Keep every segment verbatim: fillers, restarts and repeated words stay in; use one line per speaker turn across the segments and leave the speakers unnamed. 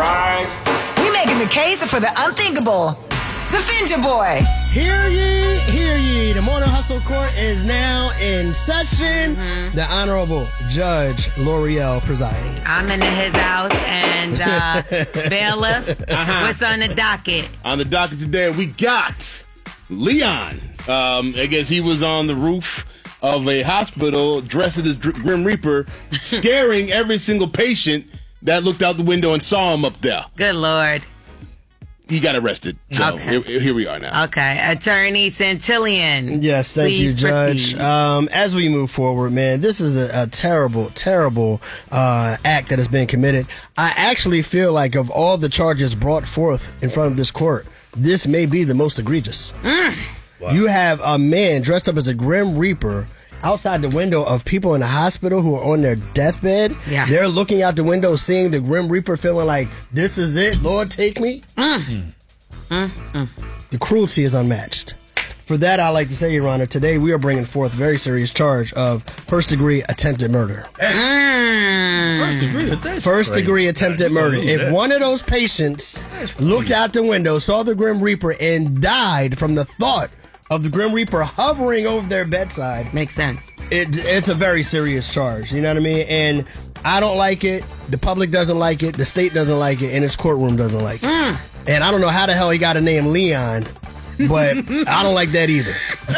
rise.
We making the case for the unthinkable. Defend your boy.
Hear ye, hear ye. The Morning Hustle Court is now in session. Mm-hmm. The Honorable Judge L'Oreal presiding.
I'm in his house, and uh, bailiff, uh-huh. what's on the docket?
On the docket today, we got Leon. Um, I guess he was on the roof of a hospital dressed as the Grim Reaper, scaring every single patient that looked out the window and saw him up there.
Good Lord.
He got arrested. So
okay.
here, here we are now.
Okay. Attorney Santillion.
Yes, thank
Please
you, Judge. Um, as we move forward, man, this is a, a terrible, terrible uh, act that has been committed. I actually feel like of all the charges brought forth in front of this court, this may be the most egregious. Mm. Wow. You have a man dressed up as a Grim Reaper outside the window of people in the hospital who are on their deathbed.
Yeah.
They're looking out the window, seeing the Grim Reaper, feeling like, this is it, Lord, take me. Mm. Mm. Mm. The cruelty is unmatched. For that, I like to say, Your Honor, today we are bringing forth a very serious charge of first-degree attempted murder.
Mm.
First degree? That's
first degree attempted murder. If that. one of those patients looked out the window, saw the Grim Reaper, and died from the thought of the Grim Reaper hovering over their bedside.
Makes sense.
It, it's a very serious charge, you know what I mean? And I don't like it, the public doesn't like it, the state doesn't like it, and this courtroom doesn't like it. Mm. And I don't know how the hell he got a name Leon, but I don't like that either.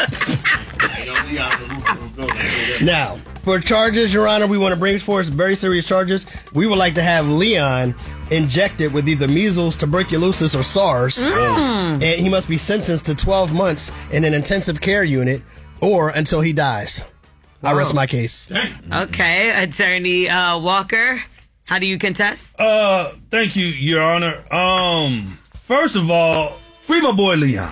Now, for charges, Your Honor, we want to bring forth very serious charges. We would like to have Leon injected with either measles, tuberculosis, or SARS. Mm. And he must be sentenced to twelve months in an intensive care unit or until he dies. Whoa. I rest my case.
Okay, Attorney uh, Walker, how do you contest?
Uh, thank you, Your Honor. Um, first of all, free my boy Leon.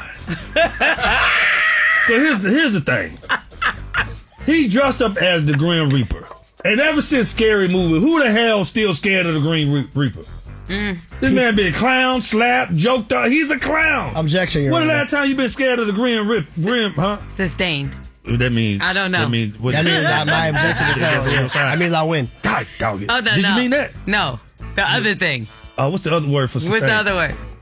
So here's the, here's the thing. He dressed up as the Grim Reaper. And ever since Scary Movie, who the hell still scared of the Green Re- Reaper? Mm. This he, man been clown, slapped, joked up. He's a clown.
Objection, Your Honor.
When the last time you been scared of the Grim Rip, Grim, huh?
Sustained.
That means
I don't know.
That means, what,
that means I, my objection is settled. That means I win.
God dog it.
Oh, no,
Did
no.
you mean that?
No. The other thing.
Uh, what's the other word for sustained?
What's the other word?